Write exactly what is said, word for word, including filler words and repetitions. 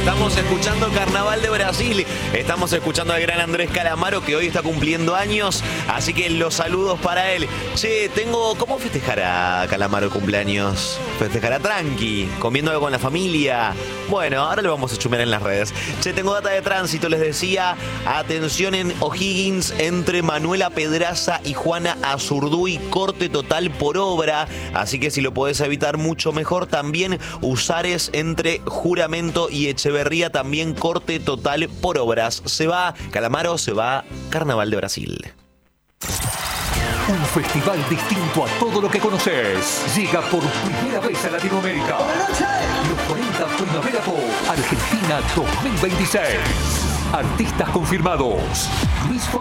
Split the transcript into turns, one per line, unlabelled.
Estamos escuchando Carnaval de Brasil. Estamos escuchando al gran Andrés Calamaro, que hoy está cumpliendo años. Así que los saludos para él. Che, tengo... ¿Cómo festejará Calamaro el cumpleaños? ¿Festejará tranqui? ¿Comiendo algo con la familia? Bueno, ahora lo vamos a chumear en las redes. Che, tengo data de tránsito. Les decía, atención en O'Higgins entre Manuela Pedraza y Juana Azurduy. Corte total por obra. Así que si lo podés evitar, mucho mejor. También Usares entre Juramento y Echeverría, también corte total por obras. Se va Calamaro, se va Carnaval de Brasil.
Un festival distinto a todo lo que conoces. Llega por primera vez a Latinoamérica. Los cuarenta Primavera Pop Argentina dos mil veintiséis. Artistas confirmados: Luis